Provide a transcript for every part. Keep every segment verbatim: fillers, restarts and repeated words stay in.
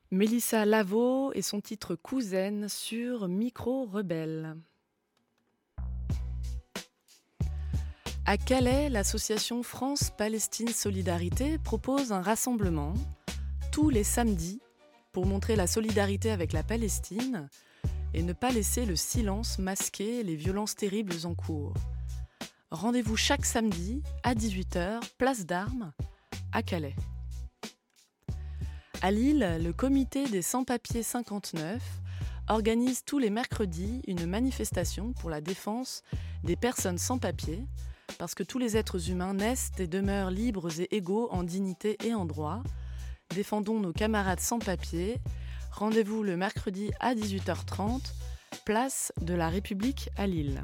Mélissa Lavo et son titre Cousaine sur Micro Rebelle. À Calais, l'association France-Palestine Solidarité propose un rassemblement tous les samedis pour montrer la solidarité avec la Palestine et ne pas laisser le silence masquer les violences terribles en cours. Rendez-vous chaque samedi à dix-huit heures, place d'Armes, à Calais. À Lille, le comité des sans-papiers cinquante-neuf organise tous les mercredis une manifestation pour la défense des personnes sans papiers, parce que tous les êtres humains naissent et demeurent libres et égaux en dignité et en droit. Défendons nos camarades sans papiers. Rendez-vous le mercredi à dix-huit heures trente, place de la République à Lille.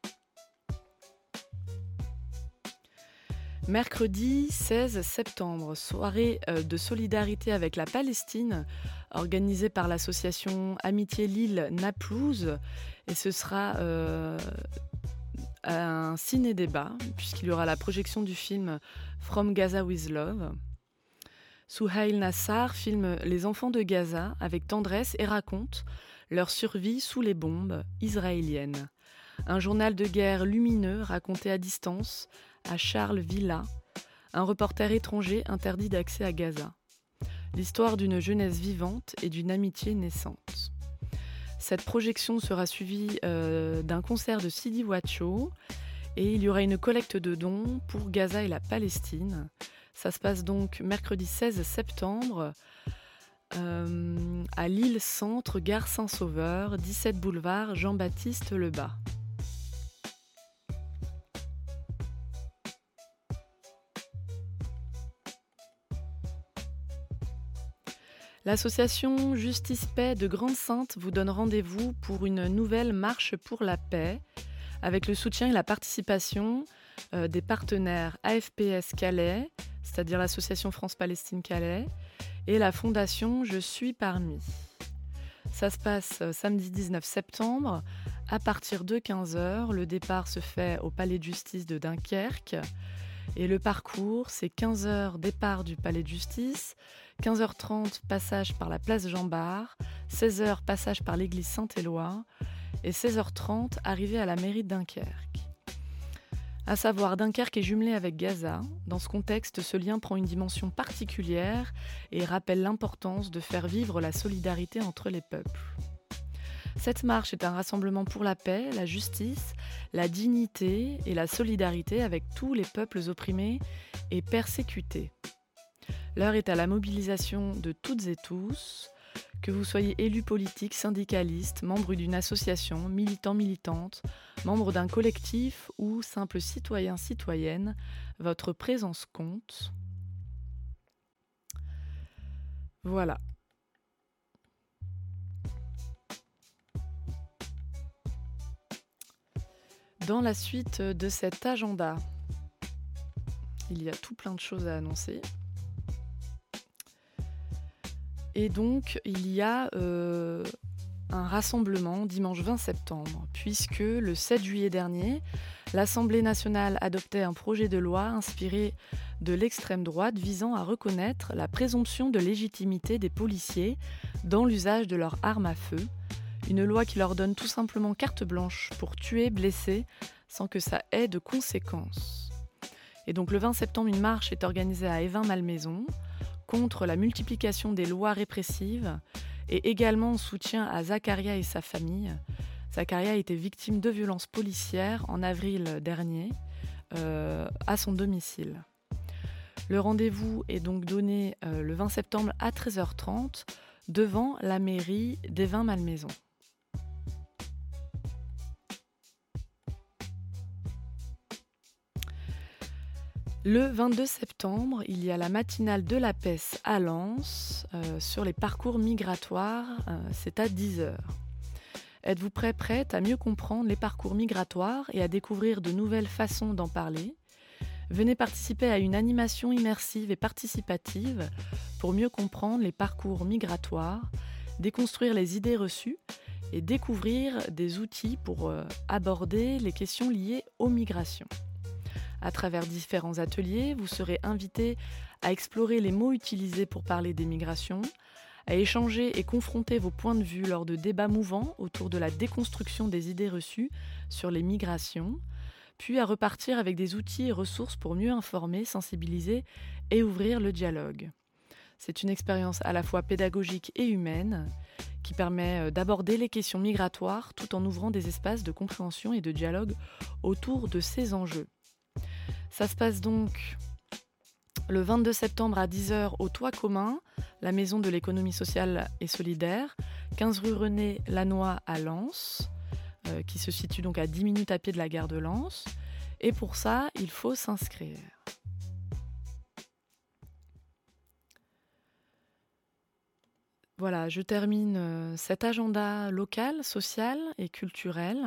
Mercredi seize septembre, soirée de solidarité avec la Palestine, organisée par l'association Amitié Lille-Naplouse, et ce sera euh, un ciné-débat, puisqu'il y aura la projection du film From Gaza with Love. Souhail Nassar filme les enfants de Gaza avec tendresse et raconte leur survie sous les bombes israéliennes. Un journal de guerre lumineux raconté à distance à Charles Villa, un reporter étranger interdit d'accès à Gaza. L'histoire d'une jeunesse vivante et d'une amitié naissante. Cette projection sera suivie euh, d'un concert de Sidi Wacho et il y aura une collecte de dons pour Gaza et la Palestine. Ça se passe donc mercredi seize septembre euh, à Lille Centre, gare Saint-Sauveur, dix-sept boulevard Jean-Baptiste Lebas. L'association Justice Paix de Grande-Sainte vous donne rendez-vous pour une nouvelle marche pour la paix avec le soutien et la participation euh, des partenaires A F P S Calais, c'est-à-dire l'association France-Palestine Calais, et la fondation Je suis parmi. Ça se passe euh, samedi dix-neuf septembre à partir de quinze heures. Le départ se fait au Palais de Justice de Dunkerque. Et le parcours, c'est quinze heures départ du Palais de Justice, quinze heures trente passage par la place Jean-Bart, seize heures passage par l'église Saint-Éloi et seize heures trente arrivée à la mairie de Dunkerque. À savoir, Dunkerque est jumelée avec Gaza. Dans ce contexte, ce lien prend une dimension particulière et rappelle l'importance de faire vivre la solidarité entre les peuples. Cette marche est un rassemblement pour la paix, la justice, la dignité et la solidarité avec tous les peuples opprimés et persécutés. L'heure est à la mobilisation de toutes et tous, que vous soyez élus politiques, syndicalistes, membres d'une association, militants, militantes, membres d'un collectif ou simples citoyens, citoyennes, votre présence compte. Voilà. Dans la suite de cet agenda, il y a tout plein de choses à annoncer. Et donc, il y a euh, un rassemblement dimanche vingt septembre, puisque le sept juillet dernier, l'Assemblée nationale adoptait un projet de loi inspiré de l'extrême droite visant à reconnaître la présomption de légitimité des policiers dans l'usage de leurs armes à feu. Une loi qui leur donne tout simplement carte blanche pour tuer, blesser, sans que ça ait de conséquences. Et donc le vingt septembre, une marche est organisée à Évin-Malmaison contre la multiplication des lois répressives et également en soutien à Zakaria et sa famille. Zakaria a été victime de violences policières en avril dernier euh, à son domicile. Le rendez-vous est donc donné euh, le vingt septembre à treize heures trente devant la mairie d'Évin-Malmaison. Le vingt-deux septembre, il y a la matinale de la P E S à Lens euh, sur les parcours migratoires, euh, c'est à dix heures. Êtes-vous prêt, prête à mieux comprendre les parcours migratoires et à découvrir de nouvelles façons d'en parler ? Venez participer à une animation immersive et participative pour mieux comprendre les parcours migratoires, déconstruire les idées reçues et découvrir des outils pour euh, aborder les questions liées aux migrations. À travers différents ateliers, vous serez invité à explorer les mots utilisés pour parler des migrations, à échanger et confronter vos points de vue lors de débats mouvants autour de la déconstruction des idées reçues sur les migrations, puis à repartir avec des outils et ressources pour mieux informer, sensibiliser et ouvrir le dialogue. C'est une expérience à la fois pédagogique et humaine qui permet d'aborder les questions migratoires tout en ouvrant des espaces de compréhension et de dialogue autour de ces enjeux. Ça se passe donc le vingt-deux septembre à dix heures au Toit commun, la Maison de l'économie sociale et solidaire, quinze rue René Lannoy à Lens, euh, qui se situe donc à dix minutes à pied de la gare de Lens. Et pour ça, il faut s'inscrire. Voilà, je termine cet agenda local, social et culturel.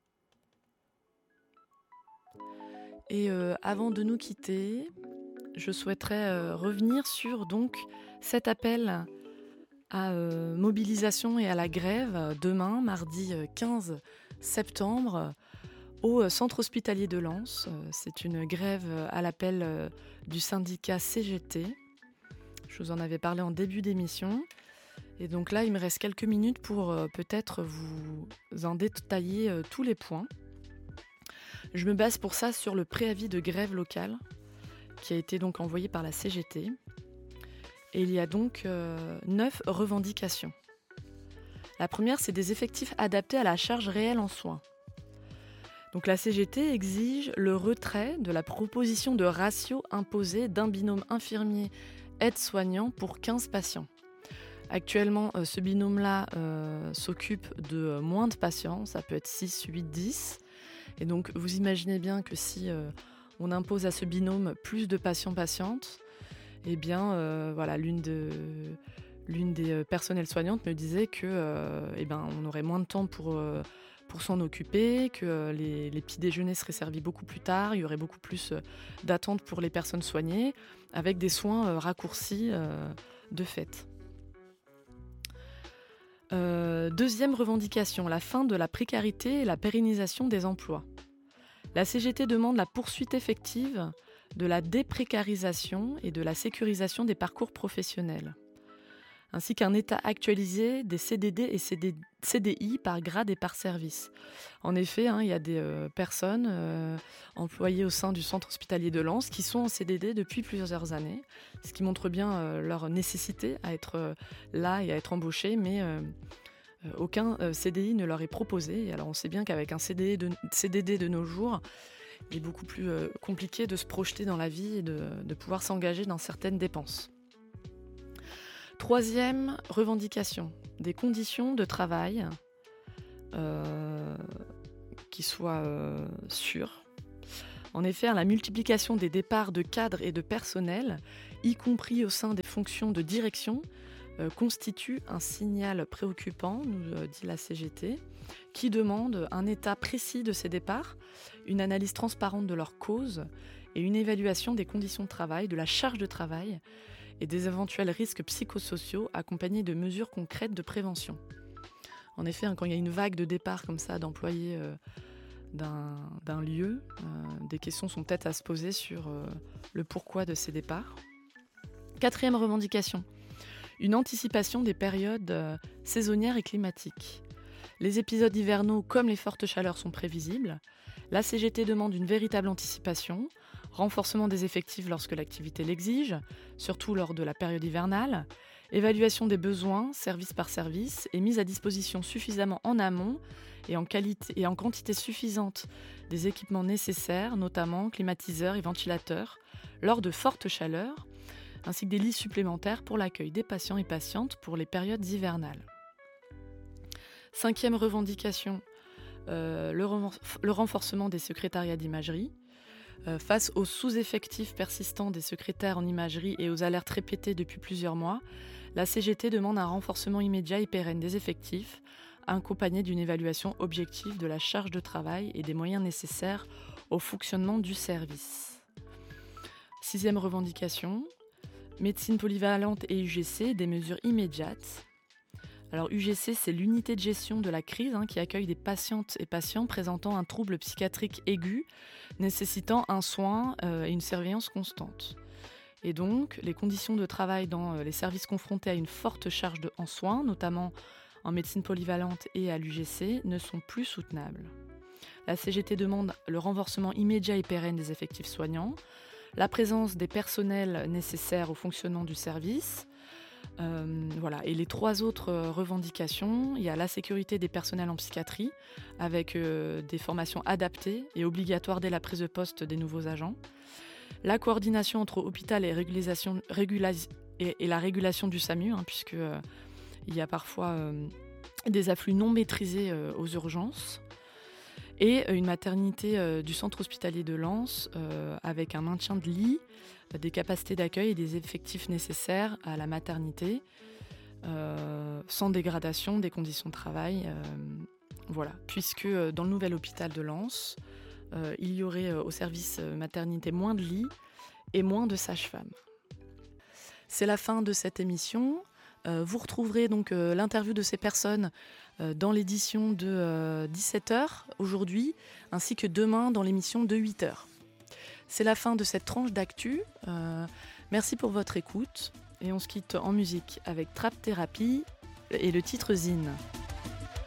Et euh, avant de nous quitter, je souhaiterais euh, revenir sur donc, cet appel à euh, mobilisation et à la grève demain, mardi quinze septembre, au centre hospitalier de Lens. C'est une grève à l'appel euh, du syndicat C G T. Je vous en avais parlé en début d'émission. Et donc là, il me reste quelques minutes pour euh, peut-être vous en détailler euh, tous les points. Je me base pour ça sur le préavis de grève locale qui a été donc envoyé par la C G T. Et il y a donc euh, neuf revendications. La première, c'est des effectifs adaptés à la charge réelle en soins. Donc la C G T exige le retrait de la proposition de ratio imposée d'un binôme infirmier-aide-soignant pour quinze patients. Actuellement, euh, ce binôme-là euh, s'occupe de euh, moins de patients, ça peut être six, huit, dix. Et donc, vous imaginez bien que si euh, on impose à ce binôme plus de patients-patientes, eh bien, euh, voilà, l'une, de, l'une des euh, personnels soignantes me disait que, euh, eh ben, on aurait moins de temps pour, euh, pour s'en occuper, que euh, les, les petits déjeuners seraient servis beaucoup plus tard, il y aurait beaucoup plus euh, d'attente pour les personnes soignées, avec des soins euh, raccourcis euh, de fait. Euh, deuxième revendication, la fin de la précarité et la pérennisation des emplois. La C G T demande la poursuite effective de la déprécarisation et de la sécurisation des parcours professionnels, ainsi qu'un état actualisé des C D D et C D I par grade et par service. En effet, hein, il y a des euh, personnes euh, employées au sein du centre hospitalier de Lens qui sont en C D D depuis plusieurs années, ce qui montre bien euh, leur nécessité à être euh, là et à être embauchées, mais euh, euh, aucun euh, C D I ne leur est proposé. Et alors on sait bien qu'avec un C D D de, C D D de nos jours, il est beaucoup plus euh, compliqué de se projeter dans la vie et de, de pouvoir s'engager dans certaines dépenses. Troisième revendication, des conditions de travail euh, qui soient euh, sûres. En effet, la multiplication des départs de cadres et de personnel, y compris au sein des fonctions de direction, euh, constitue un signal préoccupant, nous euh, dit la C G T, qui demande un état précis de ces départs, une analyse transparente de leurs causes et une évaluation des conditions de travail, de la charge de travail, et des éventuels risques psychosociaux accompagnés de mesures concrètes de prévention. En effet, hein, quand il y a une vague de départ comme ça d'employés euh, d'un, d'un lieu, euh, des questions sont peut-être à se poser sur euh, le pourquoi de ces départs. Quatrième revendication, une anticipation des périodes euh, saisonnières et climatiques. Les épisodes hivernaux comme les fortes chaleurs sont prévisibles. La C G T demande une véritable anticipation, renforcement des effectifs lorsque l'activité l'exige, surtout lors de la période hivernale, évaluation des besoins, service par service, et mise à disposition suffisamment en amont et en, qualité, et en quantité suffisante des équipements nécessaires, notamment climatiseurs et ventilateurs, lors de fortes chaleurs, ainsi que des lits supplémentaires pour l'accueil des patients et patientes pour les périodes hivernales. Cinquième revendication, euh, le, renfor- le renforcement des secrétariats d'imagerie. Euh, face aux sous-effectifs persistants des secrétaires en imagerie et aux alertes répétées depuis plusieurs mois, la C G T demande un renforcement immédiat et pérenne des effectifs, accompagné d'une évaluation objective de la charge de travail et des moyens nécessaires au fonctionnement du service. Sixième revendication, médecine polyvalente et U G C, des mesures immédiates. Alors U G C, c'est l'unité de gestion de la crise hein, qui accueille des patientes et patients présentant un trouble psychiatrique aigu, nécessitant un soin euh, et une surveillance constante. Et donc, les conditions de travail dans les services confrontés à une forte charge de, en soins, notamment en médecine polyvalente et à l'U G C, ne sont plus soutenables. La C G T demande le renforcement immédiat et pérenne des effectifs soignants, la présence des personnels nécessaires au fonctionnement du service. Euh, voilà. Et les trois autres revendications, il y a la sécurité des personnels en psychiatrie, avec euh, des formations adaptées et obligatoires dès la prise de poste des nouveaux agents. La coordination entre hôpital et, régulation, régula- et, et la régulation du SAMU, hein, puisque euh, il y a parfois euh, des afflux non maîtrisés euh, aux urgences. Et une maternité euh, du centre hospitalier de Lens euh, avec un maintien de lits, euh, des capacités d'accueil et des effectifs nécessaires à la maternité, euh, sans dégradation des conditions de travail. Euh, voilà, puisque euh, dans le nouvel hôpital de Lens, euh, il y aurait euh, au service euh, maternité moins de lits et moins de sages-femmes. C'est la fin de cette émission. Euh, vous retrouverez donc euh, l'interview de ces personnes euh, dans l'édition de euh, dix-sept heures aujourd'hui, ainsi que demain dans l'émission de huit heures. C'est la fin de cette tranche d'actu. Euh, merci pour votre écoute et on se quitte en musique avec Trap Therapy et le titre Zine.